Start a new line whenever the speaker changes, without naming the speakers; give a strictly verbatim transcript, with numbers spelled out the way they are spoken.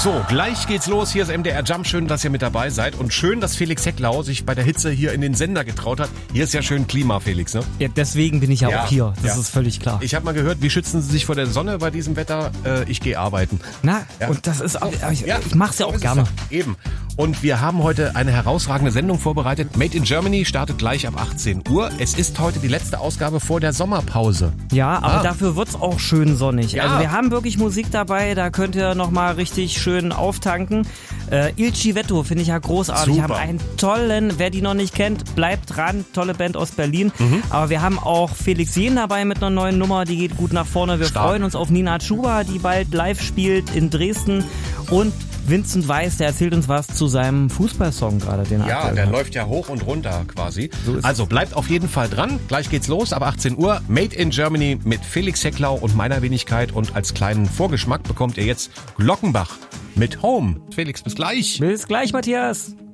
So, gleich geht's los. Hier ist M D R Jump. Schön, dass ihr mit dabei seid. Und schön, dass Felix Hecklau sich bei der Hitze hier in den Sender getraut hat. Hier ist ja schön Klima, Felix, ne?
Ja, deswegen bin ich ja,
Ja,
auch hier. Das
ja.
ist völlig klar.
Ich habe mal gehört, wie schützen Sie sich vor der Sonne bei diesem Wetter? Äh, ich gehe arbeiten.
Na,
Ja.
und das ist auch, ich,
Ja,
ich mach's ja
so
auch
ist es
gerne.
doch. Eben. Und wir haben heute eine herausragende Sendung vorbereitet. Made in Germany startet gleich ab achtzehn Uhr. Es ist heute die letzte Ausgabe vor der Sommerpause.
Ja, aber
Ah.
dafür wird's auch schön sonnig.
Ja.
Also wir haben wirklich Musik dabei, da könnt ihr nochmal richtig schön auftanken. Äh, Il Civetto finde ich ja großartig.
Super.
Haben einen tollen, wer die noch nicht kennt, bleibt dran. Tolle Band aus Berlin.
Mhm.
Aber wir haben auch Felix Jähn dabei mit einer neuen Nummer, die geht gut nach vorne. Wir
Stark.
freuen uns auf Nina Chuba, die bald live spielt in Dresden. Und Vincent Weiss, der erzählt uns was zu seinem Fußballsong gerade, den er
Ja,
aktuell
der
hat.
läuft ja hoch und runter quasi.
So ist
Also bleibt auf jeden Fall dran. Gleich geht's los ab achtzehn Uhr. Made in Germany mit Felix Hecklau und meiner Wenigkeit. Und als kleinen Vorgeschmack bekommt ihr jetzt Glockenbach mit Home. Felix, bis gleich.
Bis gleich, Matthias.